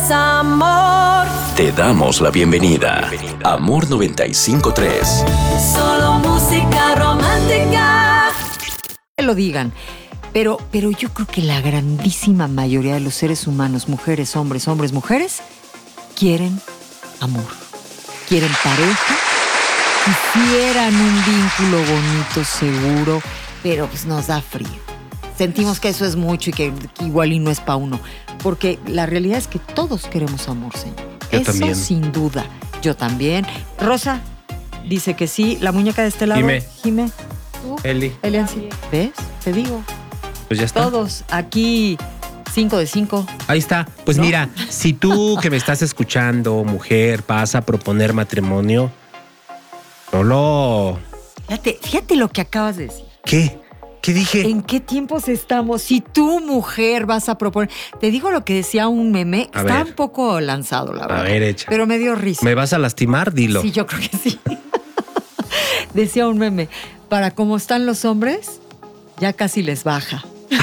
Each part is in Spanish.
es amor. Te damos la bienvenida. Amor 95.3. Solo música romántica. Que lo digan. Pero yo creo que la grandísima mayoría de los seres humanos, mujeres, hombres, mujeres, quieren amor. Quieren pareja. Quisieran un vínculo bonito, seguro, pero pues nos da frío. Sentimos que eso es mucho y que igual y no es para uno. Porque la realidad es que todos queremos amor, señor. Yo eso también. Sin duda. Yo también. Rosa dice que sí. La muñeca de este lado. Jime. ¿Tú? Eliansi. ¿Ves? Te digo. Pues ya está. Todos aquí 5 de 5. Ahí está. Pues ¿no? mira, si tú que me estás escuchando, mujer, vas a proponer matrimonio, solo... Fíjate lo que acabas de decir. ¿Qué? ¿Qué dije? ¿En qué tiempos estamos? Si tú, mujer, vas a proponer... Te digo lo que decía un meme. A Estaba ver. un poco lanzado, la verdad. A ver, echa. Pero me dio risa. ¿Me vas a lastimar? Dilo. Sí, yo creo que sí. Decía un meme. Para cómo están los hombres, ya casi les baja.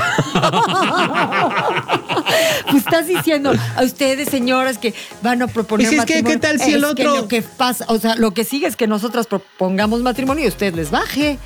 Pues estás diciendo a ustedes, señoras, que van a proponer Pues es que, matrimonio. ¿qué tal si el otro? Que lo que pasa, o sea, lo que sigue es que nosotras propongamos matrimonio y usted les baje.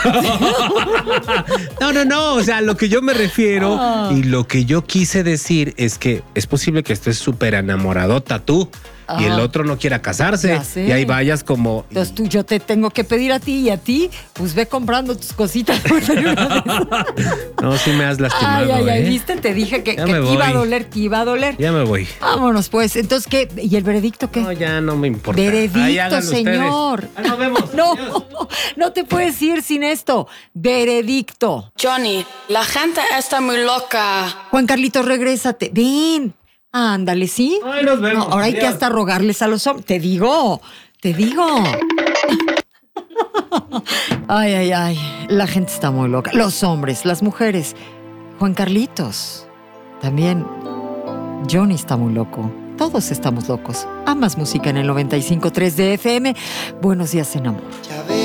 No. O sea, lo que yo me refiero y lo que yo quise decir es que es posible que estés súper enamoradota tú y el otro no quiera casarse. Ya sé. Y ahí vayas como... Entonces yo te tengo que pedir a ti y a ti, pues ve comprando tus cositas. No, sí me has lastimado, Ay, ¿viste? Te dije que Ya te me voy. iba a doler, que iba a doler. Ya me voy. Vámonos, pues. Entonces, ¿qué? ¿Y el veredicto qué? No, ya no me importa. Veredicto, Ahí hagan señor. ustedes. Nos vemos. No, no te puedes ir sin esto. Veredicto. Johnny, la gente está muy loca. Juan Carlitos, regrésate. Ven. Ándale, ¿sí? Ay, nos vemos. No, ahora hay que Adiós. hasta rogarles a los hombres. Te digo. Ay. La gente está muy loca. Los hombres, las mujeres. Juan Carlitos. También Johnny está muy loco. Todos estamos locos. Amas música en el 95.3 de FM. Buenos días en amor. Ya ves.